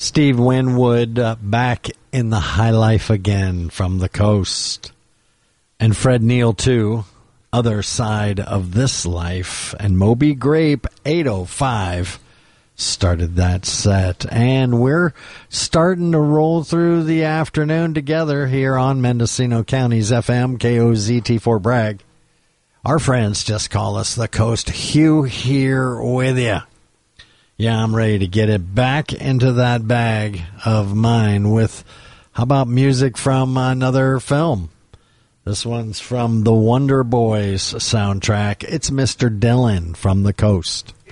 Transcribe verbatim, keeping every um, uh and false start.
Steve Winwood uh, back in the high life again from the coast. And Fred Neil, too, other side of this life. And Moby Grape, eight oh five, started that set. And we're starting to roll through the afternoon together here on Mendocino County's F M, K O Z T four Bragg. Our friends just call us the Coast. Hugh here with you. Yeah, I'm ready to get it back into that bag of mine with, how about music from another film? This one's from the Wonder Boys soundtrack. It's Mister Dillon from the Coast.